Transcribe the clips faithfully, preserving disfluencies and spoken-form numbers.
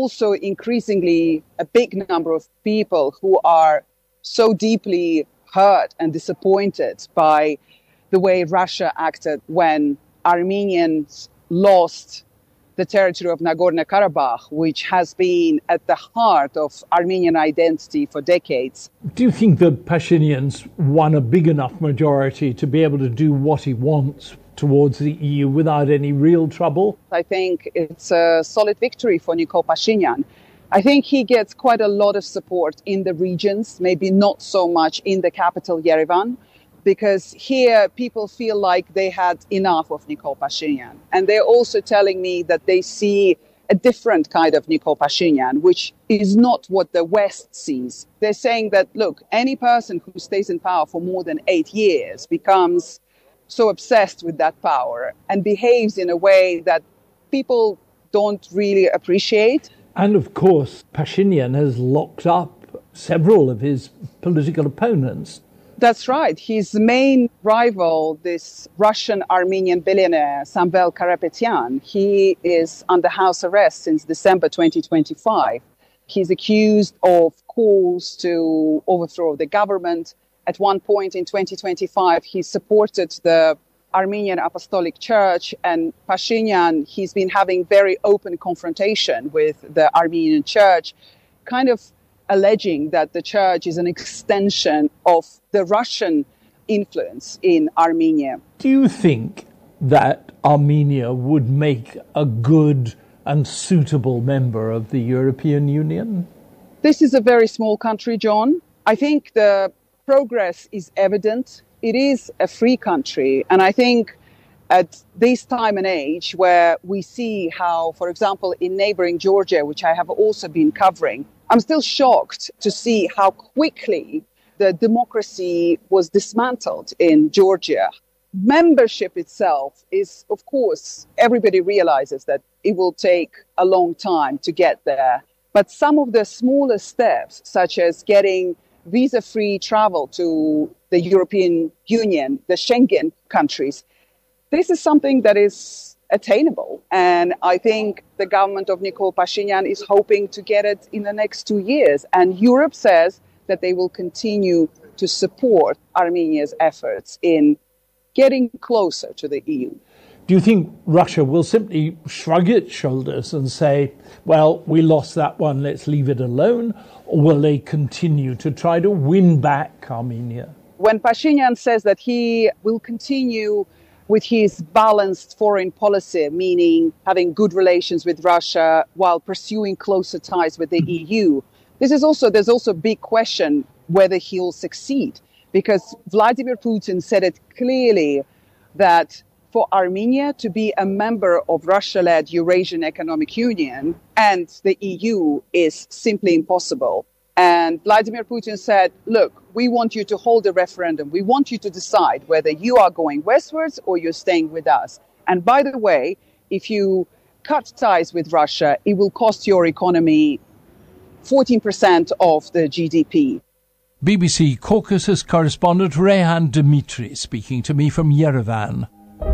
also increasingly a big number of people who are so deeply hurt and disappointed by the way Russia acted when Armenians lost the territory of Nagorno-Karabakh, which has been at the heart of Armenian identity for decades. Do you think that Pashinyan's won a big enough majority to be able to do what he wants towards the E U without any real trouble? I think it's a solid victory for Nikol Pashinyan. I think he gets quite a lot of support in the regions, maybe not so much in the capital, Yerevan, because here people feel like they had enough of Nikol Pashinyan. And they're also telling me that they see a different kind of Nikol Pashinyan, which is not what the West sees. They're saying that, look, any person who stays in power for more than eight years becomes so obsessed with that power and behaves in a way that people don't really appreciate. And of course, Pashinyan has locked up several of his political opponents. That's right. His main rival, this Russian-Armenian billionaire, Samvel Karapetyan, he is under house arrest since December twenty twenty-five. He's accused of calls to overthrow the government. At one point in twenty twenty-five, he supported the Armenian Apostolic Church, and Pashinyan, he's been having very open confrontation with the Armenian Church, kind of alleging that the church is an extension of the Russian influence in Armenia. Do you think that Armenia would make a good and suitable member of the European Union? This is a very small country, John. I think the progress is evident. It is a free country. And I think at this time and age where we see how, for example, in neighboring Georgia, which I have also been covering, I'm still shocked to see how quickly the democracy was dismantled in Georgia. Membership itself is, of course, everybody realizes that it will take a long time to get there. But some of the smaller steps, such as getting visa-free travel to the European Union, the Schengen countries, this is something that is attainable. And I think the government of Nikol Pashinyan is hoping to get it in the next two years. And Europe says that they will continue to support Armenia's efforts in getting closer to the E U. Do you think Russia will simply shrug its shoulders and say, well, we lost that one, let's leave it alone? Or will they continue to try to win back Armenia? When Pashinyan says that he will continue with his balanced foreign policy, meaning having good relations with Russia while pursuing closer ties with the E U, this is also, there's also a big question whether he'll succeed, because Vladimir Putin said it clearly that for Armenia to be a member of Russia-led Eurasian Economic Union and the E U is simply impossible. And Vladimir Putin said, look, we want you to hold a referendum. We want you to decide whether you are going westwards or you're staying with us. And by the way, if you cut ties with Russia, it will cost your economy fourteen percent of the G D P. B B C Caucasus correspondent Rehan Dimitri speaking to me from Yerevan.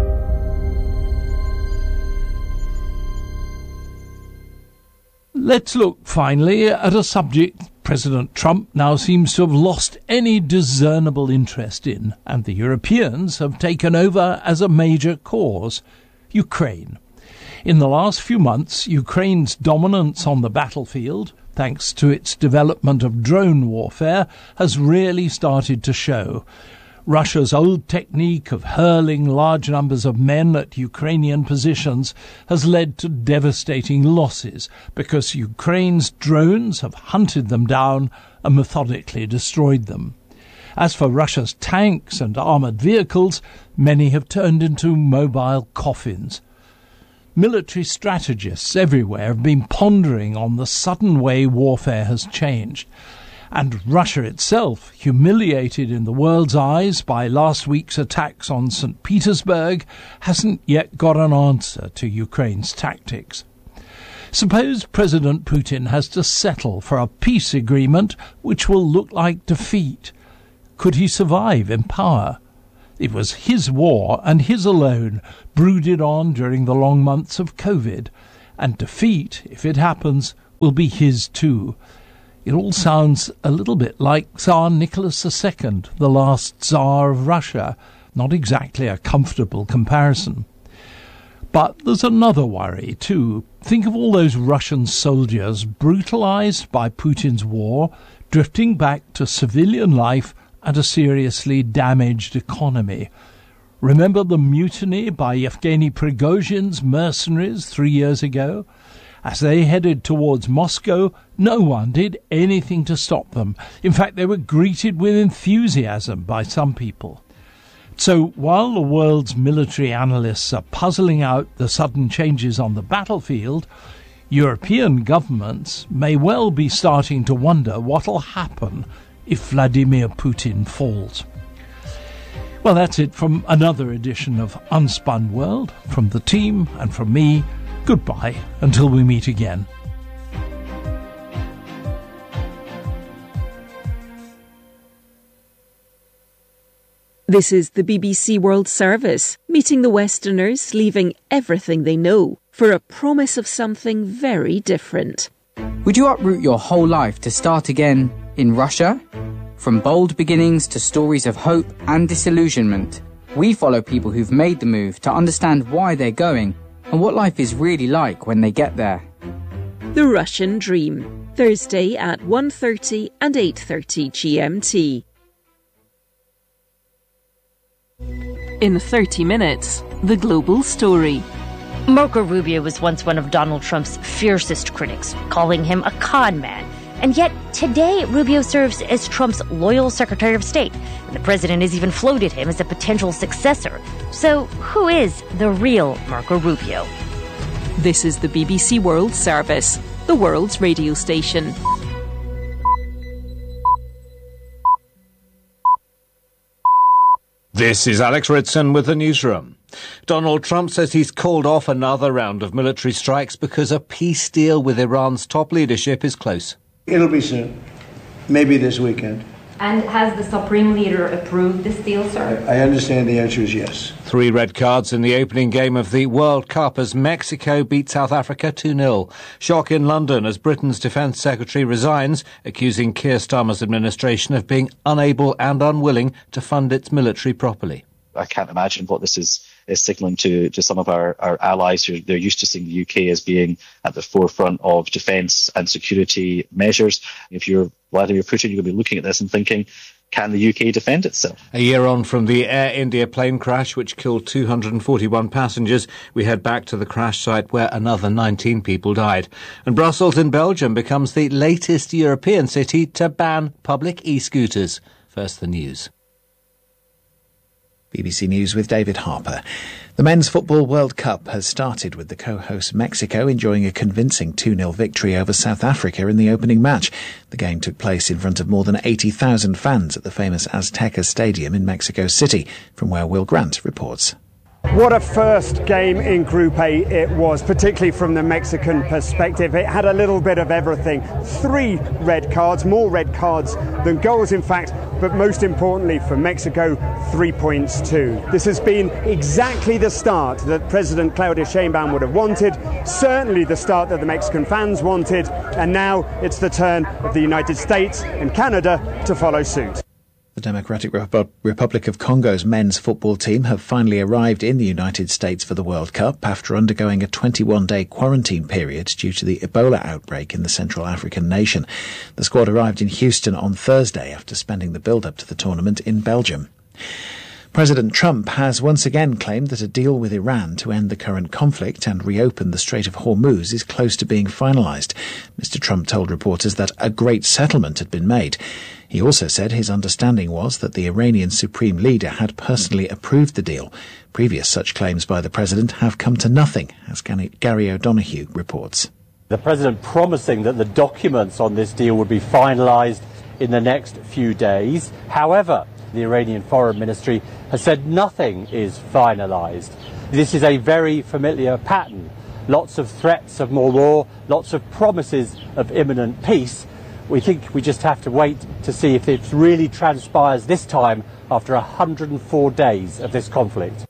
Let's look finally at a subject President Trump now seems to have lost any discernible interest in, and the Europeans have taken over as a major cause: Ukraine. In the last few months, Ukraine's dominance on the battlefield, thanks to its development of drone warfare, has really started to show. Russia's old technique of hurling large numbers of men at Ukrainian positions has led to devastating losses because Ukraine's drones have hunted them down and methodically destroyed them. As for Russia's tanks and armoured vehicles, many have turned into mobile coffins. Military strategists everywhere have been pondering on the sudden way warfare has changed. And Russia itself, humiliated in the world's eyes by last week's attacks on Saint Petersburg, hasn't yet got an answer to Ukraine's tactics. Suppose President Putin has to settle for a peace agreement which will look like defeat. Could he survive in power? It was his war and his alone, brooded on during the long months of COVID, and defeat, if it happens, will be his too. It all sounds a little bit like Tsar Nicholas the Second, the last Tsar of Russia. Not exactly a comfortable comparison. But there's another worry too. Think of all those Russian soldiers brutalized by Putin's war, drifting back to civilian life and a seriously damaged economy. Remember the mutiny by Yevgeny Prigozhin's mercenaries three years ago? As they headed towards Moscow, no one did anything to stop them. In fact, they were greeted with enthusiasm by some people. So while the world's military analysts are puzzling out the sudden changes on the battlefield, European governments may well be starting to wonder what'll happen if Vladimir Putin falls. Well, that's it from another edition of Unspun World. From the team and from me, goodbye until we meet again. This is the B B C World Service, meeting the Westerners, leaving everything they know for a promise of something very different. Would you uproot your whole life to start again in Russia? From bold beginnings to stories of hope and disillusionment, we follow people who've made the move to understand why they're going and what life is really like when they get there. The Russian Dream, Thursday at one thirty and eight thirty G M T. In thirty minutes, the global story. Marco Rubio was once one of Donald Trump's fiercest critics, calling him a con man. And yet, today, Rubio serves as Trump's loyal Secretary of State, and the president has even floated him as a potential successor. So, who is the real Marco Rubio? This is the B B C World Service, the world's radio station. This is Alex Ritson with the newsroom. Donald Trump says he's called off another round of military strikes because a peace deal with Iran's top leadership is close. It'll be soon. Maybe this weekend. And has the Supreme Leader approved this deal, sir? I understand the answer is yes. Three red cards in the opening game of the World Cup as Mexico beat South Africa two nil. Shock in London as Britain's Defence Secretary resigns, accusing Keir Starmer's administration of being unable and unwilling to fund its military properly. I can't imagine what this is, is signalling to, to some of our, our allies who they're used to seeing the U K as being at the forefront of defence and security measures. If you're Vladimir Putin, you're going to be looking at this and thinking, can the U K defend itself? A year on from the Air India plane crash, which killed two hundred forty-one passengers, we head back to the crash site where another nineteen people died. And Brussels in Belgium becomes the latest European city to ban public e-scooters. First, the news. B B C News with David Harper. The Men's Football World Cup has started with the co-host Mexico enjoying a convincing two nil victory over South Africa in the opening match. The game took place in front of more than eighty thousand fans at the famous Azteca Stadium in Mexico City, from where Will Grant reports. What a first game in Group A it was, particularly from the Mexican perspective. It had a little bit of everything. Three red cards, more red cards than goals, in fact, but most importantly for Mexico, three points too. This has been exactly the start that President Claudia Sheinbaum would have wanted, certainly the start that the Mexican fans wanted, and now it's the turn of the United States and Canada to follow suit. The Democratic Repu- Republic of Congo's men's football team have finally arrived in the United States for the World Cup after undergoing a twenty-one day quarantine period due to the Ebola outbreak in the Central African nation. The squad arrived in Houston on Thursday after spending the build-up to the tournament in Belgium. President Trump has once again claimed that a deal with Iran to end the current conflict and reopen the Strait of Hormuz is close to being finalised. Mister Trump told reporters that a great settlement had been made. He also said his understanding was that the Iranian Supreme Leader had personally approved the deal. Previous such claims by the president have come to nothing, as Gary O'Donoghue reports. The president promising that the documents on this deal would be finalised in the next few days. However, the Iranian Foreign Ministry has said nothing is finalised. This is a very familiar pattern. Lots of threats of more war, lots of promises of imminent peace. We think we just have to wait to see if it really transpires this time after one hundred four days of this conflict.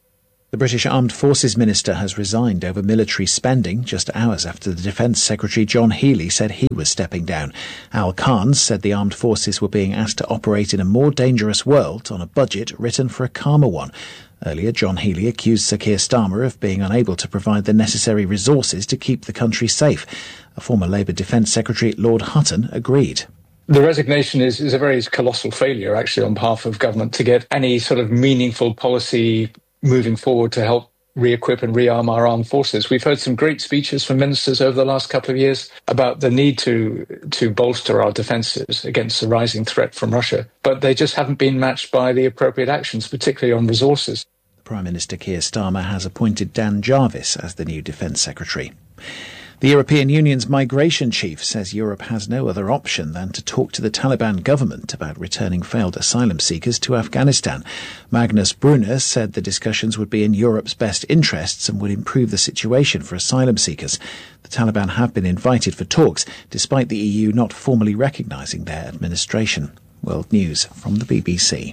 The British Armed Forces Minister has resigned over military spending just hours after the Defence Secretary John Healey said he was stepping down. Al Khan said the armed forces were being asked to operate in a more dangerous world on a budget written for a calmer one. Earlier, John Healey accused Sir Keir Starmer of being unable to provide the necessary resources to keep the country safe. A former Labour Defence Secretary, Lord Hutton, agreed. The resignation is, is a very colossal failure, actually, on behalf of government to get any sort of meaningful policy moving forward to help re-equip and rearm our armed forces. We've heard some great speeches from ministers over the last couple of years about the need to to bolster our defences against the rising threat from Russia, but they just haven't been matched by the appropriate actions, particularly on resources. Prime Minister Keir Starmer has appointed Dan Jarvis as the new Defence Secretary. The European Union's migration chief says Europe has no other option than to talk to the Taliban government about returning failed asylum seekers to Afghanistan. Magnus Brunner said the discussions would be in Europe's best interests and would improve the situation for asylum seekers. The Taliban have been invited for talks, despite the E U not formally recognising their administration. World News from the B B C.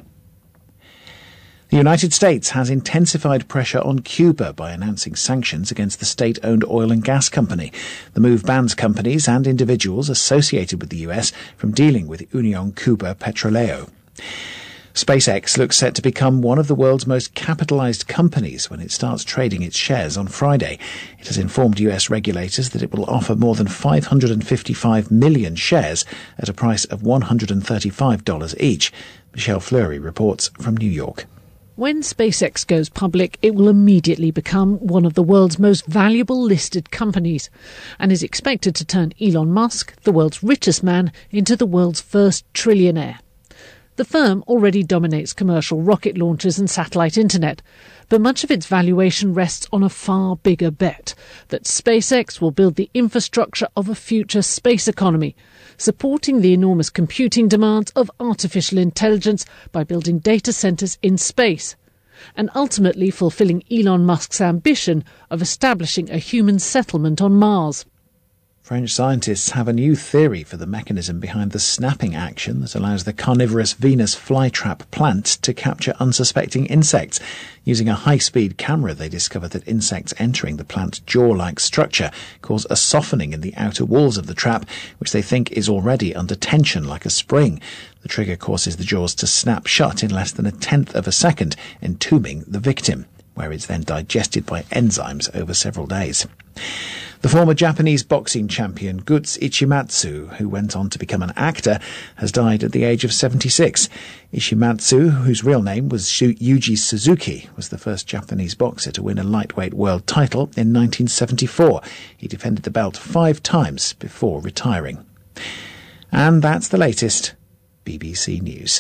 The United States has intensified pressure on Cuba by announcing sanctions against the state-owned oil and gas company. The move bans companies and individuals associated with the U S from dealing with Unión Cuba Petroleo. SpaceX looks set to become one of the world's most capitalized companies when it starts trading its shares on Friday. It has informed U S regulators that it will offer more than five hundred fifty-five million shares at a price of one hundred thirty-five dollars each. Michelle Fleury reports from New York. When SpaceX goes public, it will immediately become one of the world's most valuable listed companies and is expected to turn Elon Musk, the world's richest man, into the world's first trillionaire. The firm already dominates commercial rocket launches and satellite internet, but much of its valuation rests on a far bigger bet that SpaceX will build the infrastructure of a future space economy, supporting the enormous computing demands of artificial intelligence by building data centres in space, and ultimately fulfilling Elon Musk's ambition of establishing a human settlement on Mars. French scientists have a new theory for the mechanism behind the snapping action that allows the carnivorous Venus flytrap plant to capture unsuspecting insects. Using a high-speed camera, they discovered that insects entering the plant's jaw-like structure cause a softening in the outer walls of the trap, which they think is already under tension like a spring. The trigger causes the jaws to snap shut in less than a tenth of a second, entombing the victim, where it's then digested by enzymes over several days. The former Japanese boxing champion Guts Ichimatsu, who went on to become an actor, has died at the age of seventy-six. Ichimatsu, whose real name was Yuji Suzuki, was the first Japanese boxer to win a lightweight world title in nineteen seventy-four. He defended the belt five times before retiring. And that's the latest. B B C News.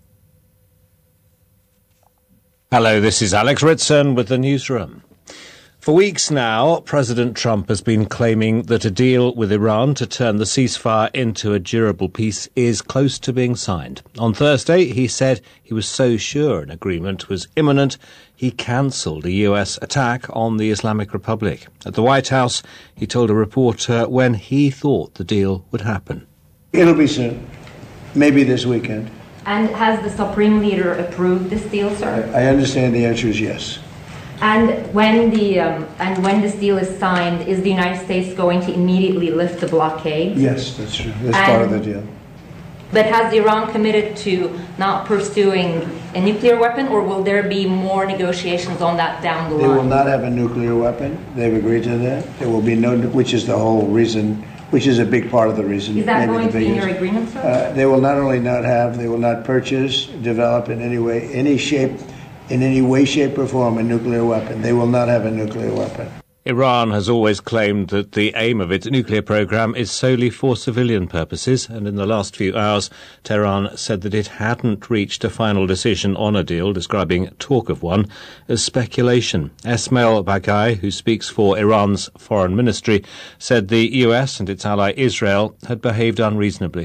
Hello, this is Alex Ritson with the newsroom. For weeks now, President Trump has been claiming that a deal with Iran to turn the ceasefire into a durable peace is close to being signed. On Thursday, he said he was so sure an agreement was imminent, he cancelled a U S attack on the Islamic Republic. At the White House, he told a reporter when he thought the deal would happen. It'll be soon, maybe this weekend. And has the Supreme Leader approved this deal, sir? I understand the answer is yes. And when the um, and when this deal is signed, is the United States going to immediately lift the blockade? Yes, that's true. That's and, part of the deal. But has Iran committed to not pursuing a nuclear weapon, or will there be more negotiations on that down the they line? They will not have a nuclear weapon. They've agreed to that. There will be no, which is the whole reason, which is a big part of the reason. Is that going to be in your agreement, sir? Uh, they will not only not have, they will not purchase, develop in any way, any shape, in any way, shape, or form a nuclear weapon. They will not have a nuclear weapon. Iran has always claimed that the aim of its nuclear program is solely for civilian purposes, and in the last few hours, Tehran said that it hadn't reached a final decision on a deal, describing talk of one as speculation. Esmail Baghaei, who speaks for Iran's foreign ministry, said the U S and its ally Israel had behaved unreasonably.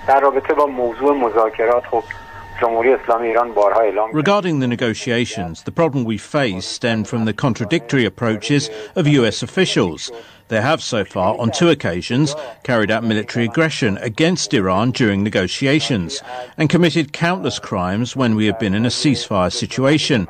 Regarding the negotiations, the problem we face stemmed from the contradictory approaches of U S officials. They have so far, on two occasions, carried out military aggression against Iran during negotiations and committed countless crimes when we have been in a ceasefire situation.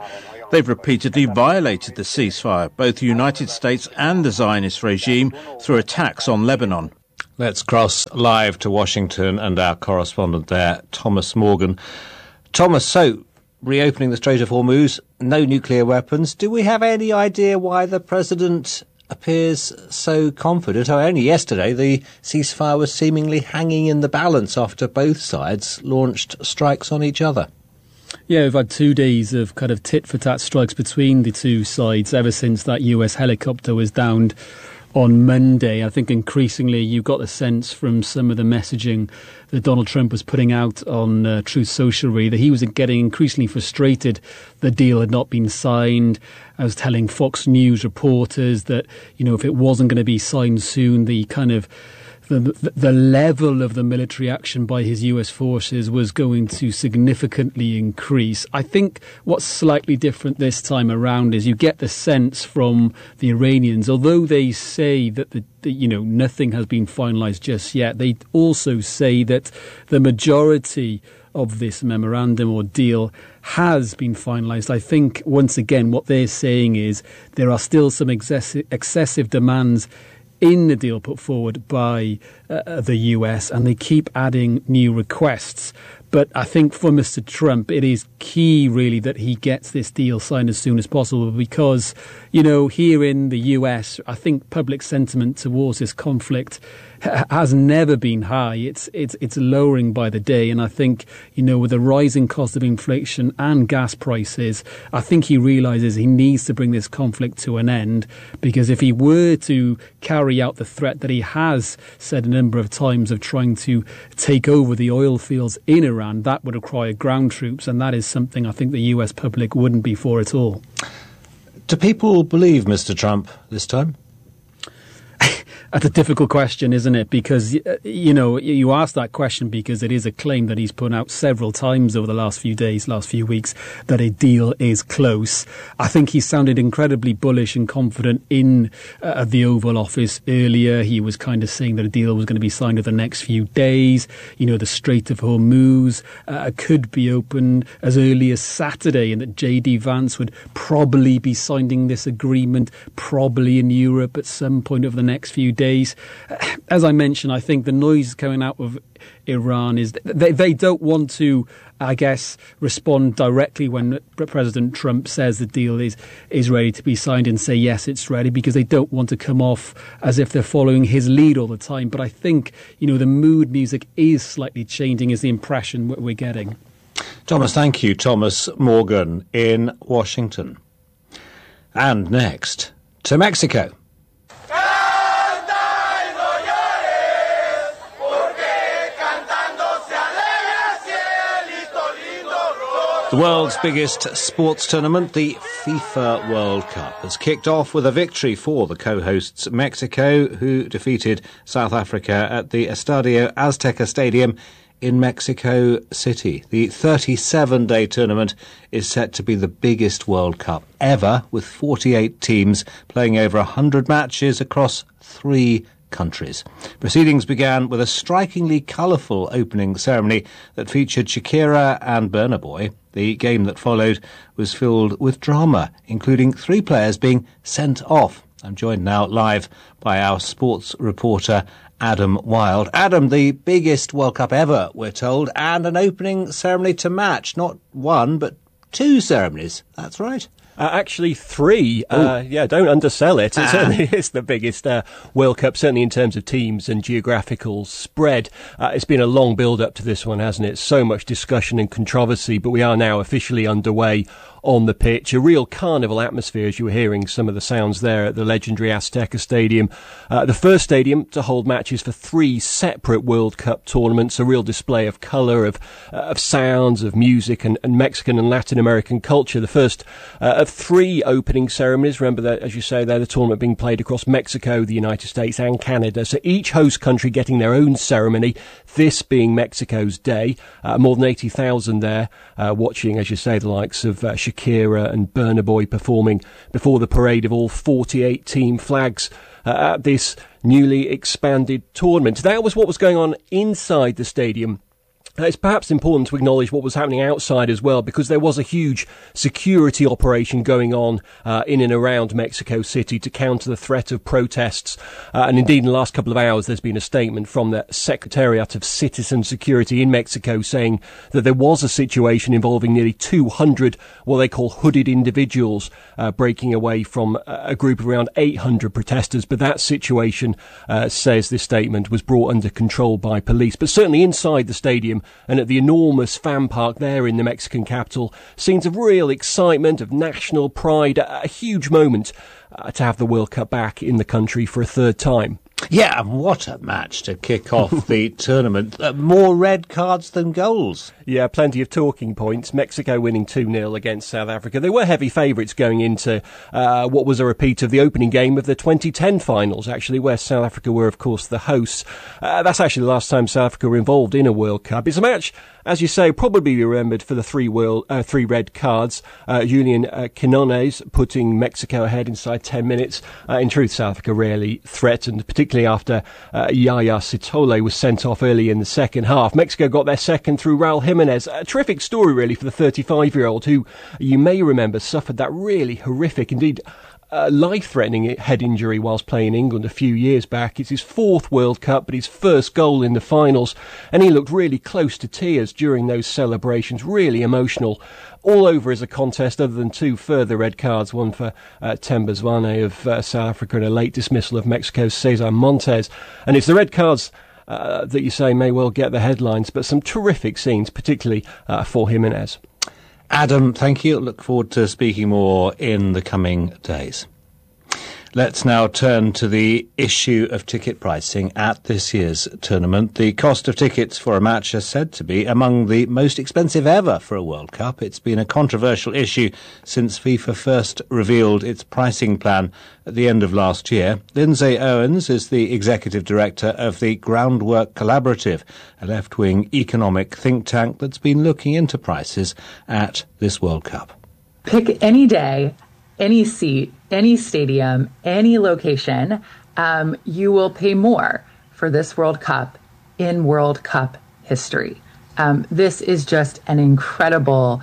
They've repeatedly violated the ceasefire, both the United States and the Zionist regime, through attacks on Lebanon. Let's cross live to Washington and our correspondent there, Thomas Morgan. Thomas, so reopening the Strait of Hormuz, no nuclear weapons. Do we have any idea why the president appears so confident? Oh, only yesterday the ceasefire was seemingly hanging in the balance after both sides launched strikes on each other. Yeah, we've had two days of kind of tit-for-tat strikes between the two sides ever since that U S helicopter was downed on Monday. I think increasingly you got the sense from some of the messaging that Donald Trump was putting out on uh, Truth Social that he was getting increasingly frustrated the deal had not been signed. I was telling Fox News reporters that, you know, if it wasn't going to be signed soon, the kind of The, the level of the military action by his U S forces was going to significantly increase. I think what's slightly different this time around is you get the sense from the Iranians, although they say that the, the you know nothing has been finalised just yet, they also say that the majority of this memorandum or deal has been finalised. I think once again what they're saying is there are still some excessive, excessive demands in the deal put forward by uh, the U S, and they keep adding new requests. But I think for Mister Trump, it is key, really, that he gets this deal signed as soon as possible because, you know, here in the U S, I think public sentiment towards this conflict ha- has never been high. It's it's it's lowering by the day. And I think, you know, with the rising cost of inflation and gas prices, I think he realises he needs to bring this conflict to an end, because if he were to carry out the threat that he has said a number of times of trying to take over the oil fields in Iran, that would require ground troops, and that is something I think the U S public wouldn't be for at all. Do people believe Mister Trump this time? That's a difficult question, isn't it? Because, you know, you ask that question because it is a claim that he's put out several times over the last few days, last few weeks, that a deal is close. I think he sounded incredibly bullish and confident in uh, the Oval Office earlier. He was kind of saying that a deal was going to be signed in the next few days. You know, the Strait of Hormuz uh, could be open as early as Saturday, and that J D Vance would probably be signing this agreement probably in Europe at some point over the next few days. days. As I mentioned, I think the noise coming out of Iran is they, they don't want to, I guess, respond directly when President Trump says the deal is, is ready to be signed and say, yes, it's ready, because they don't want to come off as if they're following his lead all the time. But I think, you know, the mood music is slightly changing, is the impression we're getting. Thomas, thank you. Thomas Morgan in Washington. And next to Mexico. The world's biggest sports tournament, the FIFA World Cup, has kicked off with a victory for the co-hosts Mexico, who defeated South Africa at the Estadio Azteca Stadium in Mexico City. The thirty-seven day tournament is set to be the biggest World Cup ever, with forty-eight teams playing over one hundred matches across three countries. Proceedings began with a strikingly colourful opening ceremony that featured Shakira and Burna Boy. The game that followed was filled with drama, including three players being sent off. I'm joined now live by our sports reporter, Adam Wild. Adam, the biggest World Cup ever, we're told, and an opening ceremony to match. Not one, but two ceremonies. That's right. Uh, actually, three. Uh, yeah, don't undersell it. It ah. certainly is the biggest uh, World Cup, certainly in terms of teams and geographical spread. Uh, it's been a long build-up to this one, hasn't it? So much discussion and controversy, but we are now officially underway on the pitch. A real carnival atmosphere, as you were hearing some of the sounds there at the legendary Azteca Stadium. Uh, the first stadium to hold matches for three separate World Cup tournaments. A real display of colour, of uh, of sounds, of music and, and Mexican and Latin American culture. The first uh, of three opening ceremonies. Remember that, as you say there, the tournament being played across Mexico, the United States and Canada. So each host country getting their own ceremony, this being Mexico's day. Uh, more than eighty thousand there uh, watching, as you say, the likes of uh, Shakira and Burna Boy performing before the parade of all forty-eight team flags uh, at this newly expanded tournament. That was what was going on inside the stadium It's perhaps important to acknowledge what was happening outside as well, because there was a huge security operation going on uh, in and around Mexico City to counter the threat of protests. Uh, and indeed, in the last couple of hours, there's been a statement from the Secretariat of Citizen Security in Mexico saying that there was a situation involving nearly two hundred what they call hooded individuals uh, breaking away from a group of around eight hundred protesters. But that situation, uh, says this statement, was brought under control by police. But certainly inside the stadium and at the enormous fan park there in the Mexican capital, scenes of real excitement, of national pride, a, a huge moment uh, to have the World Cup back in the country for a third time. Yeah, and what a match to kick off the tournament. Uh, more red cards than goals. Yeah, plenty of talking points. Mexico winning two nil against South Africa. They were heavy favourites going into uh, what was a repeat of the opening game of the twenty ten finals, actually, where South Africa were, of course, the hosts. Uh, that's actually the last time South Africa were involved in a World Cup. It's a match, as you say, probably be remembered for the three world, uh, three red cards. Uh, Julian uh, Quinones putting Mexico ahead inside ten minutes. Uh, in truth, South Africa rarely threatened, particularly after uh, Yaya Sitole was sent off early in the second half. Mexico got their second through Raul Jimenez. A terrific story, really, for the thirty-five-year-old who, you may remember, suffered that really horrific, indeed Uh, life-threatening head injury whilst playing England a few years back. It's his fourth World Cup, but his first goal in the finals, and he looked really close to tears during those celebrations, really emotional. All over as a contest, other than two further red cards, one for uh, Themba Zwane of uh, South Africa and a late dismissal of Mexico's Cesar Montes. And it's the red cards uh, that you say may well get the headlines, but some terrific scenes, particularly uh, for Jimenez. Adam, thank you. Look forward to speaking more in the coming days. Let's now turn to the issue of ticket pricing at this year's tournament. The cost of tickets for a match is said to be among the most expensive ever for a World Cup. It's been a controversial issue since FIFA first revealed its pricing plan at the end of last year. Lindsay Owens is the executive director of the Groundwork Collaborative, a left-wing economic think tank that's been looking into prices at this World Cup. Pick any day, any seat, any stadium, any location, um, you will pay more for this World Cup in World Cup history. Um, this is just an incredible,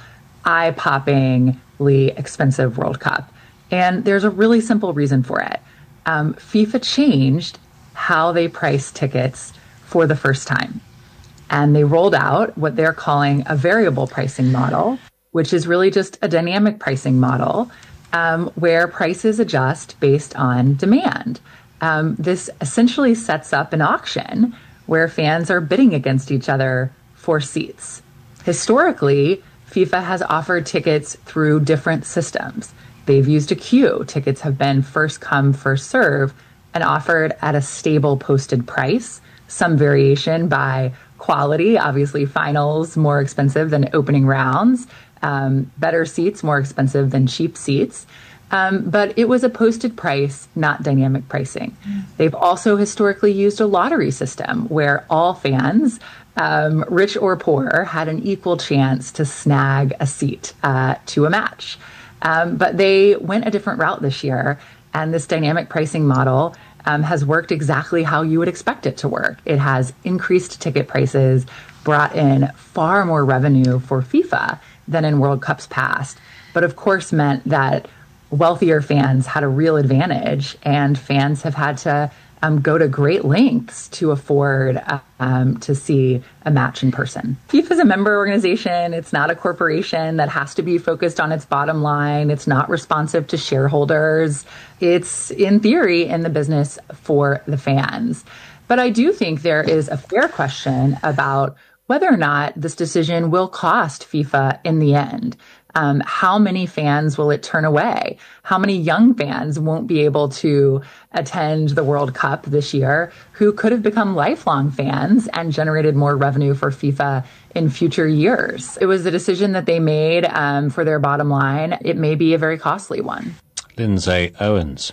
eye-poppingly expensive World Cup. And there's a really simple reason for it. Um, FIFA changed how they price tickets for the first time. And they rolled out what they're calling a variable pricing model, which is really just a dynamic pricing model Um, where prices adjust based on demand. Um, this essentially sets up an auction where fans are bidding against each other for seats. Historically, FIFA has offered tickets through different systems. They've used a queue. Tickets have been first come, first serve, and offered at a stable posted price, some variation by quality. Obviously, finals more expensive than opening rounds. Um, better seats, more expensive than cheap seats. Um, but it was a posted price, not dynamic pricing. Mm. They've also historically used a lottery system where all fans, um, rich or poor, had an equal chance to snag a seat uh, to a match. Um, but they went a different route this year, and this dynamic pricing model um, has worked exactly how you would expect it to work. It has increased ticket prices, brought in far more revenue for FIFA than in World Cups past, but of course meant that wealthier fans had a real advantage, and fans have had to um, go to great lengths to afford uh, um, to see a match in person. FIFA is a member organization. It's not a corporation that has to be focused on its bottom line. It's not responsive to shareholders. It's, in theory, in the business for the fans. But I do think there is a fair question about whether or not this decision will cost FIFA in the end. Um, how many fans will it turn away? How many young fans won't be able to attend the World Cup this year who could have become lifelong fans and generated more revenue for FIFA in future years? It was a decision that they made um, for their bottom line. It may be a very costly one. Lindsay Owens.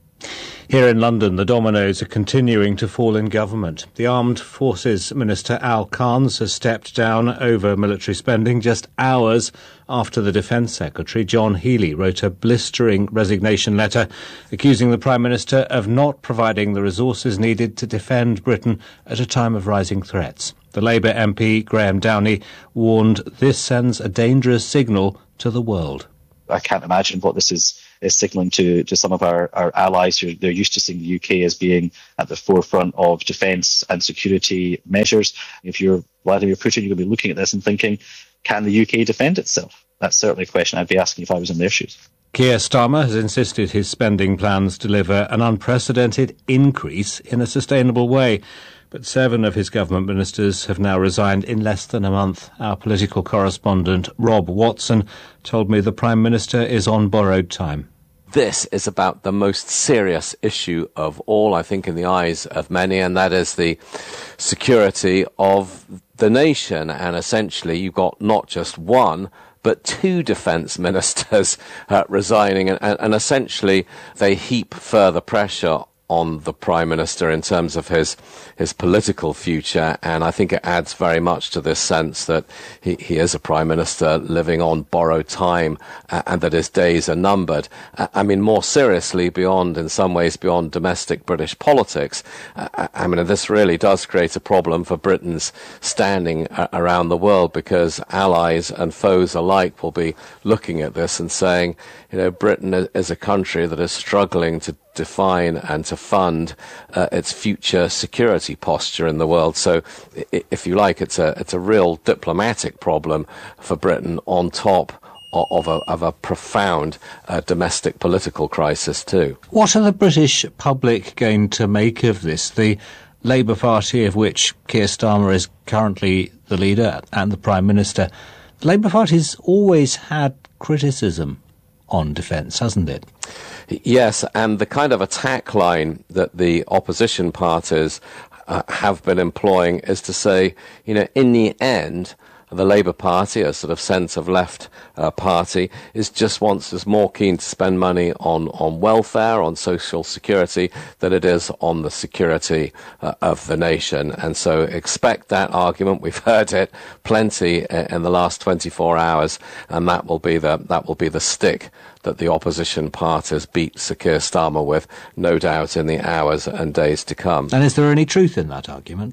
Here in London, the dominoes are continuing to fall in government. The Armed Forces Minister Al Carnes has stepped down over military spending just hours after the Defence Secretary, John Healey, wrote a blistering resignation letter accusing the Prime Minister of not providing the resources needed to defend Britain at a time of rising threats. The Labour M P Graham Downey warned this sends a dangerous signal to the world. I can't imagine what this is, is signalling to, to some of our, our allies who they're used to seeing the U K as being at the forefront of defence and security measures. If you're Vladimir Putin, you're going to be looking at this and thinking, can the U K defend itself? That's certainly a question I'd be asking if I was in their shoes. Keir Starmer has insisted his spending plans deliver an unprecedented increase in a sustainable way. But seven of his government ministers have now resigned in less than a month. Our political correspondent, Rob Watson, told me the Prime Minister is on borrowed time. This is about the most serious issue of all, I think, in the eyes of many, and that is the security of the nation. And essentially, you've got not just one, but two defence ministers uh, resigning, and, and, and essentially they heap further pressure on the Prime Minister in terms of his his political future, and I think it adds very much to this sense that he, he is a Prime Minister living on borrowed time, uh, and that his days are numbered. Uh, I mean, more seriously, beyond, in some ways, beyond domestic British politics, uh, I mean, this really does create a problem for Britain's standing uh, around the world, because allies and foes alike will be looking at this and saying, you know, Britain is a country that is struggling to define and to fund uh, its future security posture in the world. So, if you like, it's a it's a real diplomatic problem for Britain on top of a, of a profound uh, domestic political crisis too. What are the British public going to make of this? The Labour Party, of which Keir Starmer is currently the leader and the Prime Minister, the Labour Party's always had criticism on defence, hasn't it? Yes, and the kind of attack line that the opposition parties uh, have been employing is to say, you know, in the end, the Labour Party, a sort of centre-left uh, party, is just wants is more keen to spend money on, on welfare, on social security, than it is on the security uh, of the nation. And so expect that argument. We've heard it plenty in the last twenty-four hours, and that will be the that will be the stick that the opposition parties beat Sir Keir Starmer with, no doubt, in the hours and days to come. And is there any truth in that argument?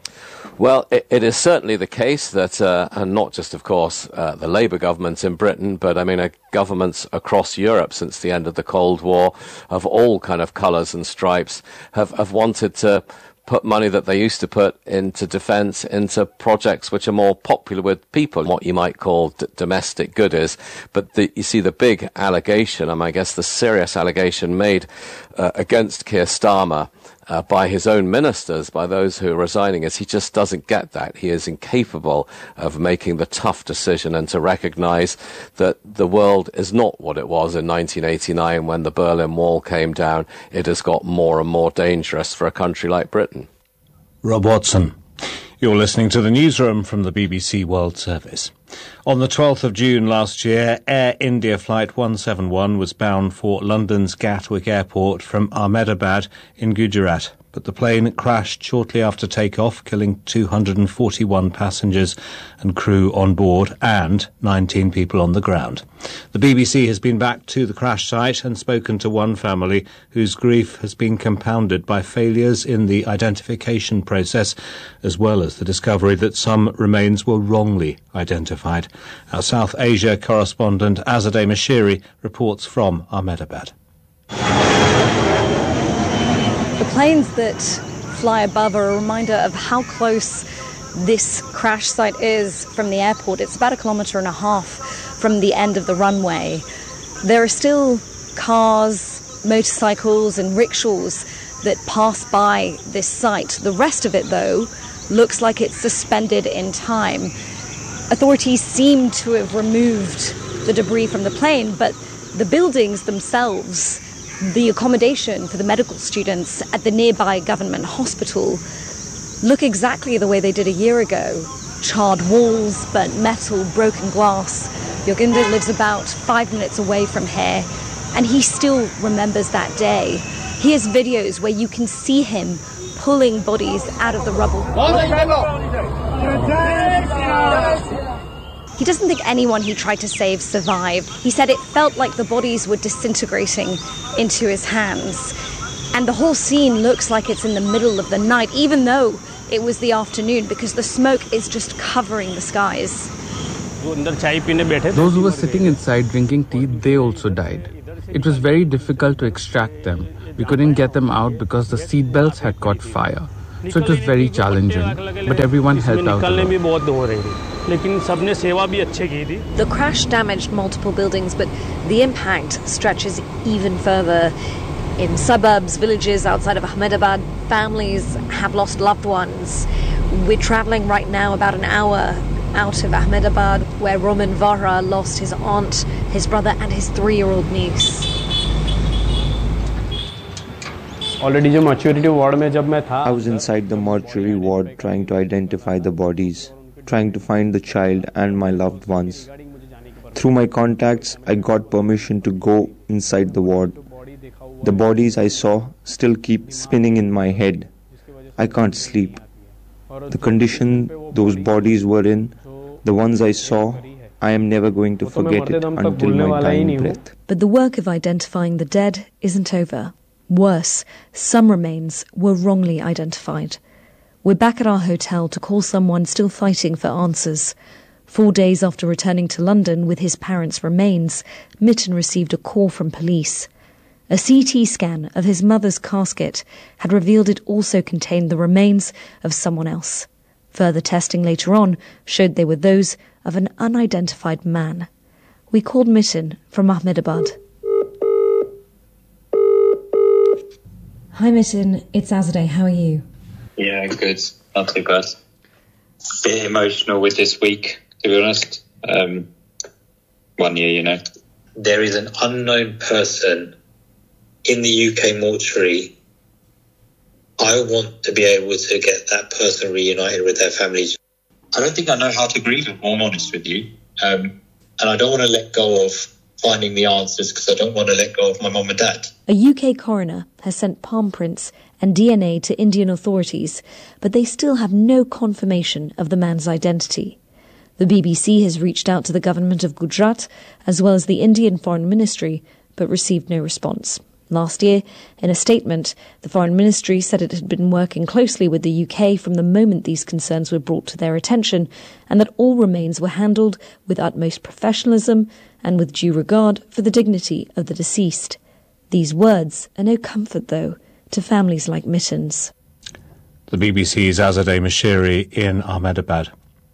Well, it, it is certainly the case that, uh, and not just, of course, uh, the Labour government in Britain, but I mean, uh, governments across Europe since the end of the Cold War, of all kind of colours and stripes, have, have wanted to put money that they used to put into defence into projects which are more popular with people, what you might call d- domestic goodies. But the, you see the big allegation, and I guess the serious allegation made uh, against Keir Starmer Uh, by his own ministers, by those who are resigning, is he just doesn't get that. He is incapable of making the tough decision and to recognise that the world is not what it was in nineteen eighty-nine when the Berlin Wall came down. It has got more and more dangerous for a country like Britain. Rob Watson. You're listening to the newsroom from the B B C World Service. On the twelfth of June last year, Air India Flight one seventy-one was bound for London's Gatwick Airport from Ahmedabad in Gujarat. But the plane crashed shortly after takeoff, killing two hundred forty-one passengers and crew on board and nineteen people on the ground. The B B C has been back to the crash site and spoken to one family whose grief has been compounded by failures in the identification process, as well as the discovery that some remains were wrongly identified. Our South Asia correspondent Azadeh Mashiri reports from Ahmedabad. The planes that fly above are a reminder of how close this crash site is from the airport. It's about a kilometre and a half from the end of the runway. There are still cars, motorcycles and rickshaws that pass by this site. The rest of it, though, looks like it's suspended in time. Authorities seem to have removed the debris from the plane, but the buildings themselves, the accommodation for the medical students at the nearby government hospital, look exactly the way they did a year ago. Charred walls, burnt metal, broken glass. Yoginder lives about five minutes away from here, and he still remembers that day. He has videos where you can see him pulling bodies out of the rubble. He doesn't think anyone he tried to save survived. He said it felt like the bodies were disintegrating into his hands. And the whole scene looks like it's in the middle of the night, even though it was the afternoon because the smoke is just covering the skies. Those who were sitting inside drinking tea, they also died. It was very difficult to extract them. We couldn't get them out because the seatbelts had caught fire. So it was very challenging, but everyone helped out a lot. The crash damaged multiple buildings, but the impact stretches even further. In suburbs, villages outside of Ahmedabad, families have lost loved ones. We're travelling right now about an hour out of Ahmedabad, where Roman Vara lost his aunt, his brother and his three-year-old niece. I was inside the mortuary ward trying to identify the bodies, trying to find the child and my loved ones. Through my contacts, I got permission to go inside the ward. The bodies I saw still keep spinning in my head. I can't sleep. The condition those bodies were in, the ones I saw, I am never going to forget it until my dying breath. But the work of identifying the dead isn't over. Worse, some remains were wrongly identified. We're back at our hotel to call someone still fighting for answers. Four days after returning to London with his parents' remains, Mitten received a call from police. A C T scan of his mother's casket had revealed it also contained the remains of someone else. Further testing later on showed they were those of an unidentified man. We called Mitten from Ahmedabad. Hi Mitten, it's Azadeh. How are you? Yeah, good. Not too bad. Bit emotional with this week, to be honest. Um, one year, you know. There is an unknown person in the U K mortuary. I want to be able to get that person reunited with their families. I don't think I know how to grieve, if I'm honest with you. Um, and I don't want to let go of finding the answers because I don't want to let go of my mum and dad. A U K coroner has sent palm prints and D N A to Indian authorities, but they still have no confirmation of the man's identity. The B B C has reached out to the government of Gujarat as well as the Indian Foreign Ministry, but received no response. Last year, in a statement, the Foreign Ministry said it had been working closely with the U K from the moment these concerns were brought to their attention, and that all remains were handled with utmost professionalism and with due regard for the dignity of the deceased. These words are no comfort, though, to families like Mitten's. The B B C's Azadeh Moshiri in Ahmedabad.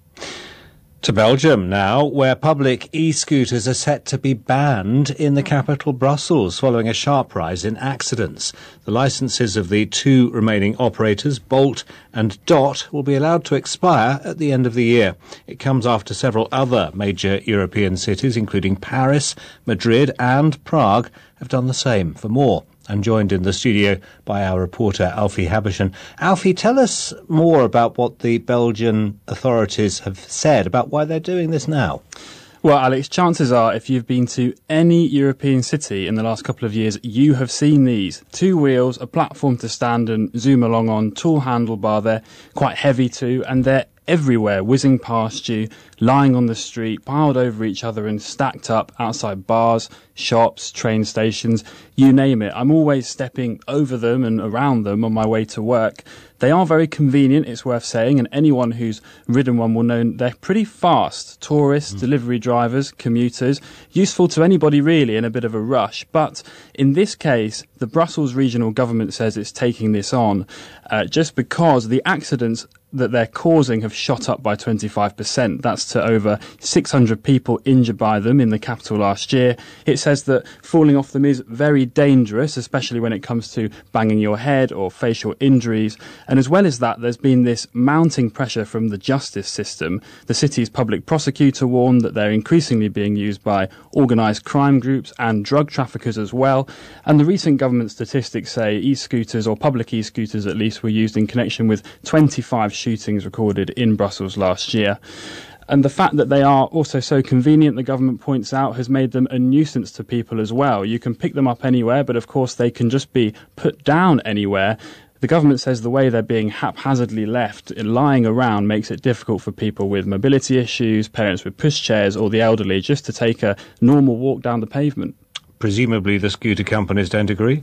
To Belgium now, where public e-scooters are set to be banned in the capital Brussels following a sharp rise in accidents. The licences of the two remaining operators, Bolt and Dot, will be allowed to expire at the end of the year. It comes after several other major European cities, including Paris, Madrid and Prague, have done the same. For more, I'm joined in the studio by our reporter Alfie Habershon. Alfie, tell us more about what the Belgian authorities have said about why they're doing this now. Well, Alex, chances are if you've been to any European city in the last couple of years, you have seen these. Two wheels, a platform to stand and zoom along on, tall handlebar, they're quite heavy too, and they're everywhere, whizzing past you, lying on the street, piled over each other and stacked up outside bars, shops, train stations, you name it. I'm always stepping over them and around them on my way to work. They are very convenient, it's worth saying, and anyone who's ridden one will know they're pretty fast. Tourists, mm. delivery drivers, commuters, useful to anybody really in a bit of a rush. But in this case, the Brussels regional government says it's taking this on uh, just because the accidents that they're causing have shot up by twenty-five percent. That's to over six hundred people injured by them in the capital last year. It says that falling off them is very dangerous, especially when it comes to banging your head or facial injuries. And as well as that, there's been this mounting pressure from the justice system. The city's public prosecutor warned that they're increasingly being used by organised crime groups and drug traffickers as well. And the recent government statistics say e-scooters, or public e-scooters at least, were used in connection with twenty-five shootings recorded in Brussels last year. And the fact that they are also so convenient, the government points out, has made them a nuisance to people as well. You can pick them up anywhere, but of course they can just be put down anywhere. The government says the way they're being haphazardly left lying around makes it difficult for people with mobility issues, parents with pushchairs or the elderly just to take a normal walk down the pavement. Presumably the scooter companies don't agree?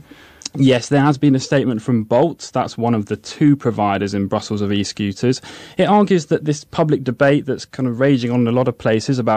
Yes, there has been a statement from Bolt. That's one of the two providers in Brussels of e-scooters. It argues that this public debate that's kind of raging on in a lot of places about